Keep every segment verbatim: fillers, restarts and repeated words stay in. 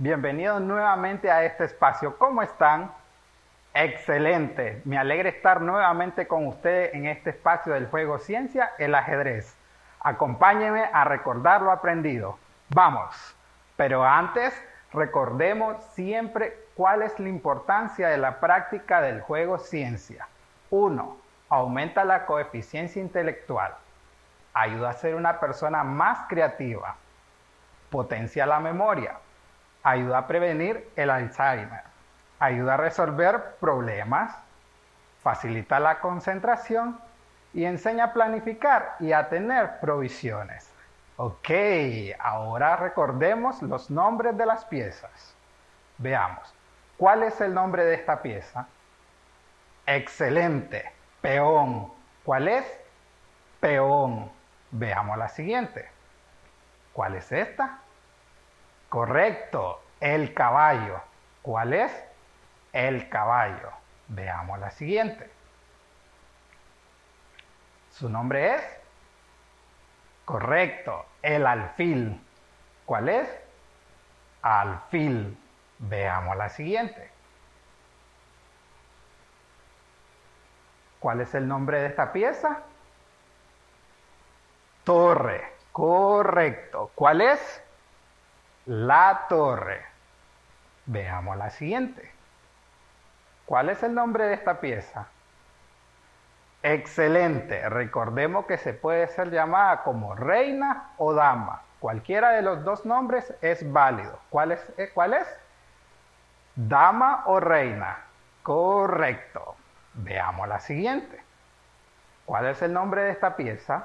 Bienvenidos nuevamente a este espacio. ¿Cómo están? Excelente. Me alegra estar nuevamente con ustedes en este espacio del juego Ciencia, el ajedrez. Acompáñenme a recordar lo aprendido. Vamos. Pero antes, recordemos siempre cuál es la importancia de la práctica del juego Ciencia. uno. Aumenta la coeficiencia intelectual. Ayuda a ser una persona más creativa. Potencia la memoria. Ayuda a prevenir el Alzheimer. Ayuda a resolver problemas. Facilita la concentración. Y enseña a planificar y a tener provisiones. Ok, ahora recordemos los nombres de las piezas. Veamos. ¿Cuál es el nombre de esta pieza? Excelente. Peón. ¿Cuál es? Peón. Veamos la siguiente. ¿Cuál es esta? Correcto. El caballo. ¿Cuál es? El caballo. Veamos la siguiente. ¿Su nombre es? Correcto. El alfil. ¿Cuál es? Alfil. Veamos la siguiente. ¿Cuál es el nombre de esta pieza? Torre. Correcto. ¿Cuál es? La torre. Veamos la siguiente. ¿Cuál es el nombre de esta pieza? Excelente. Recordemos que se puede ser llamada como reina o dama. Cualquiera de los dos nombres es válido. ¿Cuál es? Eh, ¿Cuál es? Dama o reina. Correcto. Veamos la siguiente. ¿Cuál es el nombre de esta pieza?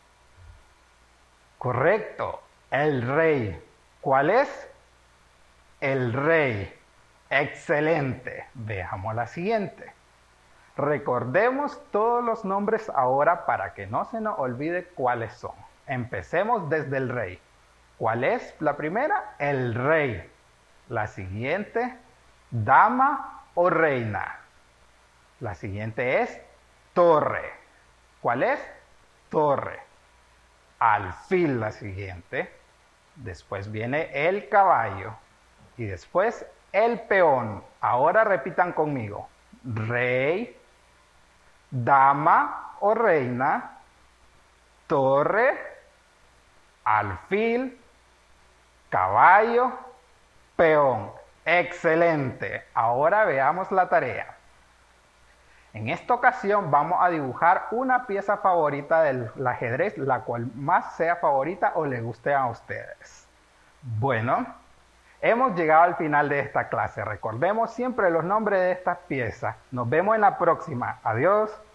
Correcto. El rey. ¿Cuál es? El rey. Excelente. Veamos la siguiente. Recordemos todos los nombres ahora para que no se nos olvide cuáles son. Empecemos desde el rey. ¿Cuál es la primera? El rey. La siguiente, dama o reina. La siguiente es torre. ¿Cuál es? Torre. Alfil la siguiente. Después viene el caballo. Y después el peón. Ahora repitan conmigo. Rey, dama o reina, torre, alfil, caballo, peón. Excelente. Ahora veamos la tarea. En esta ocasión vamos a dibujar una pieza favorita del ajedrez, la cual más sea favorita o le guste a ustedes. Bueno, hemos llegado al final de esta clase. Recordemos siempre los nombres de estas piezas. Nos vemos en la próxima. Adiós.